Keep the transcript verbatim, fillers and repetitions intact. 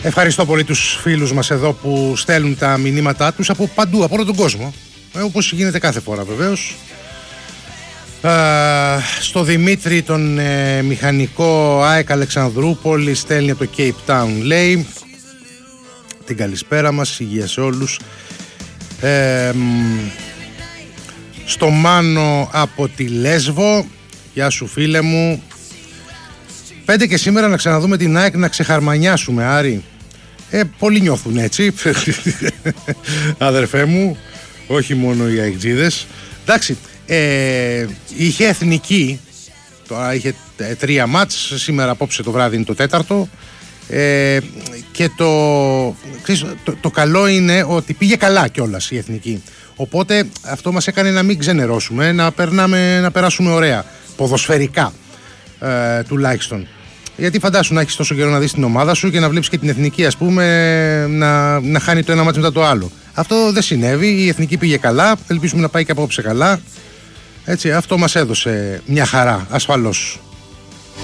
Ευχαριστώ πολύ τους φίλους μας εδώ που στέλνουν τα μηνύματά τους από παντού, από όλο τον κόσμο, ε, όπως γίνεται κάθε φορά βεβαίως. Uh, στο Δημήτρη τον ε, μηχανικό ΑΕΚ Αλεξανδρούπολη στέλνει από το Cape Town, λέει την καλησπέρα μας, υγεία σε όλους. ε, στο Μάνο από τη Λέσβο, γεια σου φίλε μου. Πέντε και σήμερα να ξαναδούμε την ΑΕΚ να ξεχαρμανιάσουμε, Άρη. Ε, πολλοί νιώθουν έτσι αδερφέ μου, όχι μόνο οι αεκτζίδες. Εντάξει, ε, είχε εθνική, τώρα είχε τρία μάτς, σήμερα απόψε το βράδυ είναι το τέταρτο, ε, και το, ξέρεις, το, το καλό είναι ότι πήγε καλά κιόλας η εθνική, οπότε αυτό μας έκανε να μην ξενερώσουμε, να, περνάμε, να περάσουμε ωραία ποδοσφαιρικά, ε, τουλάχιστον. Γιατί φαντάσου να έχεις τόσο καιρό να δεις την ομάδα σου και να βλέπεις και την εθνική, ας πούμε, να, να χάνει το ένα μάτς μετά το άλλο. Αυτό δεν συνέβη, η εθνική πήγε καλά, ελπίζουμε να πάει και απόψε καλά. Έτσι, αυτό μας έδωσε μια χαρά, ασφαλώς.